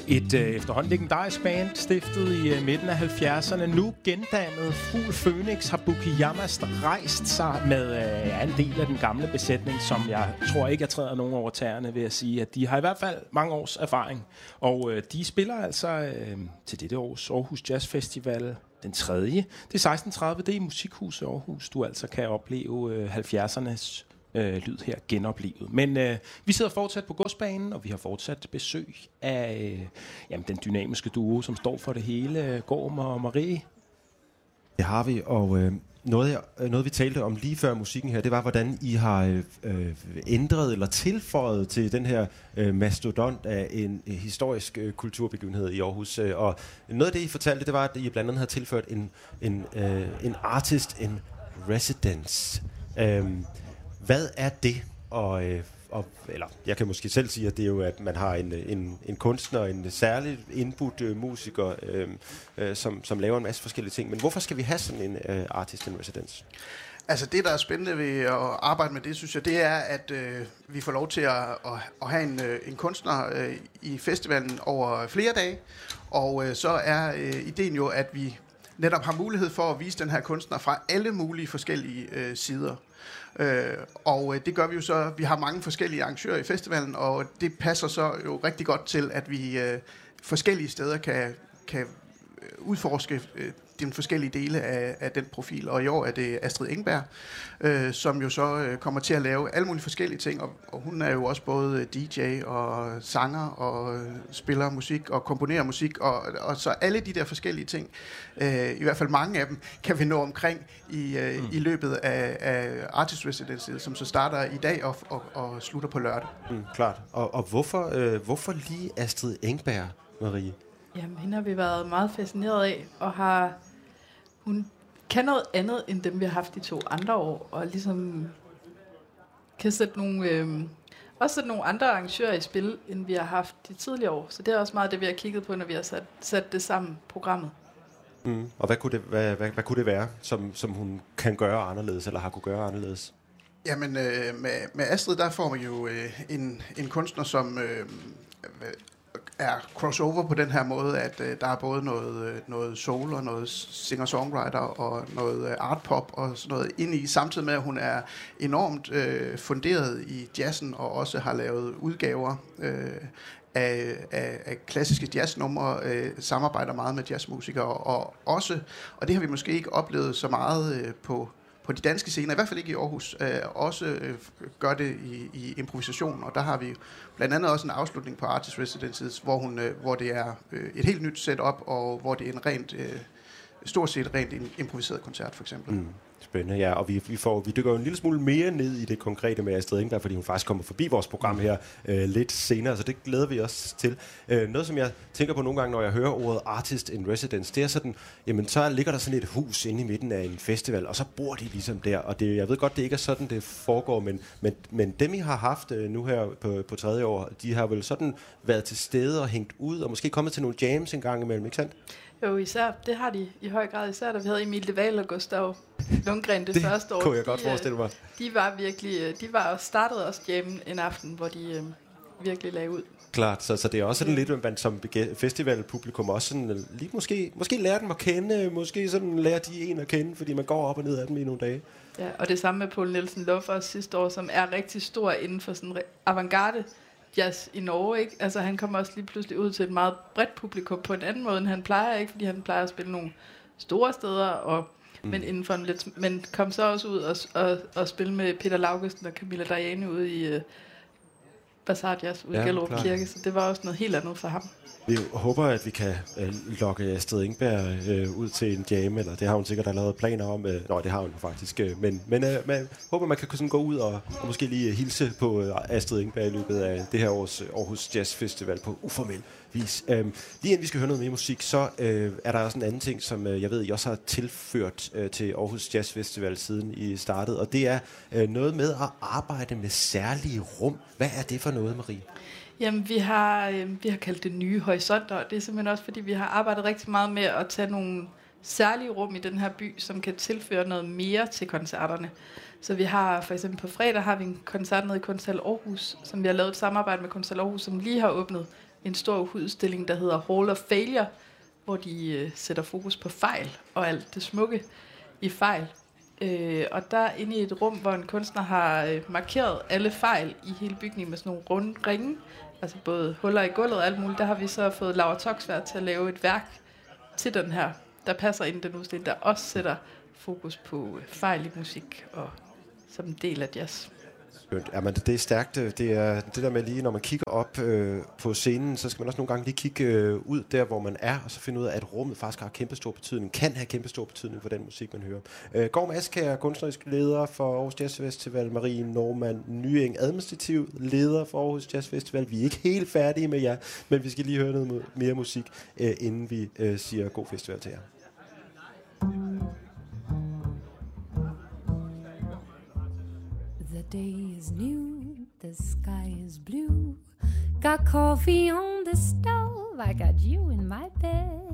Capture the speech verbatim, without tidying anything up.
Et øh, efterhånden legendarisk band, stiftet i øh, midten af halvfjerdserne. Nu gendannet Fugl Phoenix har Bukiyamas rejst sig med øh, en del af den gamle besætning, som jeg tror ikke, jeg træder nogen over tæerne ved at sige, at de har i hvert fald mange års erfaring. Og øh, de spiller altså øh, til dette års Aarhus Jazz Festival den tredje. Det er seksten tredive, det er i Musikhuset Aarhus, du altså kan opleve øh, halvfjerdsernes Øh, lyd her genoplevet. Men øh, vi sidder fortsat på godsbanen, og vi har fortsat besøg af øh, jamen, den dynamiske duo, som står for det hele, Gorm og Marie. Det har vi, og øh, noget, jeg, noget vi talte om lige før musikken her, det var, hvordan I har øh, ændret eller tilføjet til den her øh, mastodont af en øh, historisk øh, kulturbegivenhed i Aarhus. Øh, og noget af det, I fortalte, det var, at I blandt andet havde tilført en, en, øh, en artist in residence. Øh, Hvad er det? Og, øh, og, eller jeg kan måske selv sige, at det er jo, at man har en, en, en kunstner, en særlig indbudt øh, musiker, øh, øh, som, som laver en masse forskellige ting. Men hvorfor skal vi have sådan en øh, artist in residence? Altså det, der er spændende ved at arbejde med det, synes jeg, det er, at øh, vi får lov til at, at, at have en, øh, en kunstner øh, i festivalen over flere dage. Og øh, så er øh, ideen jo, at vi netop har mulighed for at vise den her kunstner fra alle mulige forskellige øh, sider. Øh, og det gør vi jo så, vi har mange forskellige arrangører i festivalen, og det passer så jo rigtig godt til, at vi øh, forskellige steder kan, kan udforske øh, de forskellige dele af, af den profil. Og i år er det Astrid Engberg, øh, som jo så øh, kommer til at lave alle mulige forskellige ting, og, og hun er jo også både D J og sanger og øh, spiller musik og komponerer musik, og, og så alle de der forskellige ting, øh, i hvert fald mange af dem, kan vi nå omkring i, øh, mm. i løbet af, af Artist Residency, som så starter i dag og, og, og slutter på lørdag. Mm, klart. Og, og hvorfor, øh, hvorfor lige Astrid Engberg, Marie? Jamen, hende har vi været meget fascineret af, og har, hun kan noget andet, end dem vi har haft de to andre år, og ligesom kan sætte nogle, øh, også sætte nogle andre arrangører i spil, end vi har haft de tidligere år. Så det er også meget det, vi har kigget på, når vi har sat, sat det sammen programmet. Mm. Og hvad kunne det, hvad, hvad, hvad kunne det være, som, som hun kan gøre anderledes, eller har kunne gøre anderledes? Jamen, øh, med, med Astrid, der får man jo øh, en, en kunstner, som øh, er crossover på den her måde, at øh, der er både noget, øh, noget soul og noget singer-songwriter og noget øh, art-pop og sådan noget ind i, samtidig med, at hun er enormt øh, funderet i jazzen og også har lavet udgaver øh, af, af, af klassiske jazznumre, øh, samarbejder meget med jazzmusikere, og også, og det har vi måske ikke oplevet så meget øh, på på de danske scener, i hvert fald ikke i Aarhus, øh, også øh, gør det i, i improvisation, og der har vi blandt andet også en afslutning på Artist Residences, hvor, hun, øh, hvor det er øh, et helt nyt setup, og hvor det er en rent, øh, stort set rent en improviseret koncert, for eksempel. Mm. Spændende, ja, og vi, vi, får, vi dykker jo en lille smule mere ned i det konkrete med Astrid Engberg, fordi hun faktisk kommer forbi vores program her øh, lidt senere, så det glæder vi os til. Øh, noget, som jeg tænker på nogle gange, når jeg hører ordet Artist in Residence, det er sådan, jamen så ligger der sådan et hus inde i midten af en festival, og så bor de ligesom der, og det, jeg ved godt, det ikke er sådan, det foregår, men, men, men dem, I har haft øh, nu her på, på tredje år, de har vel sådan været til stede og hængt ud, og måske kommet til nogle jams en gang imellem, ikke sandt? Jo, især, det har de i høj grad, især da vi havde Emil de Waal og Gustav Lundgren det, det første år. Det kunne jeg godt de, forestille mig. De var virkelig, de var startede også jammen en aften, hvor de øh, virkelig lagde ud. Klart, så, så det er også sådan lidt, at man som festivalpublikum også sådan, lige måske, måske lærer dem at kende, måske sådan lærer de en at kende, fordi man går op og ned af dem i nogle dage. Ja, og det samme med Poul Nielsen Loffer sidste år, som er rigtig stor inden for sådan avantgarde jazz i Norge, ikke? Altså han kommer også lige pludselig ud til et meget bredt publikum på en anden måde, end han plejer, ikke? Fordi han plejer at spille nogle store steder, og, mm. men, inden for en lidt, men kom så også ud og, og, og spille med Peter Laugesen og Camilla Dajani ude i uh, Bazaar Jazz ude i ja, Gellerup Kirke, så det var også noget helt andet for ham. Vi håber, at vi kan øh, lokke Astrid Engberg øh, ud til en jam, eller det har hun sikkert allerede planer om. Øh, nej, det har hun faktisk. Øh, men men øh, man håber, man kan sådan gå ud og, og måske lige hilse på øh, Astrid Engberg i løbet af det her års Aarhus Jazz Festival på uformel vis. Øh, lige inden vi skal høre noget mere musik, så øh, er der også en anden ting, som øh, jeg ved, I også har tilført øh, til Aarhus Jazz Festival siden I startede, og det er øh, noget med at arbejde med særlige rum. Hvad er det for noget, Marie? Jamen, vi har, øh, vi har kaldt det nye horisonter, og det er simpelthen også, fordi vi har arbejdet rigtig meget med at tage nogle særlige rum i den her by, som kan tilføre noget mere til koncerterne. Så vi har for eksempel på fredag har vi en koncert nede i Kunsthal Aarhus, som vi har lavet et samarbejde med Kunsthal Aarhus, som lige har åbnet en stor udstilling, der hedder Hall of Failure, hvor de øh, sætter fokus på fejl og alt det smukke i fejl. Øh, og der inde i et rum, hvor en kunstner har øh, markeret alle fejl i hele bygningen med sådan nogle runde ringe, altså både huller i gulvet og alt muligt, der har vi så fået Laura Toksvær til at lave et værk til den her, der passer ind i den udstilling, der også sætter fokus på øh, fejl i musik og som en del af jazz. Ja, men det er stærkt. Det er det der med lige, når man kigger op øh, på scenen, så skal man også nogle gange lige kigge øh, ud der, hvor man er, og så finde ud af, at rummet faktisk har kæmpe stor betydning, kan have kæmpe stor betydning for den musik, man hører. Øh, Gorm Askjær, kunstnerisk leder for Aarhus Jazz Festival, Marie Norman Nyeng, administrativ leder for Aarhus Jazz Festival. Vi er ikke helt færdige med jer, men vi skal lige høre noget mere musik, øh, inden vi øh, siger god festival til jer. The day is new, the sky is blue. Got coffee on the stove, I got you in my bed.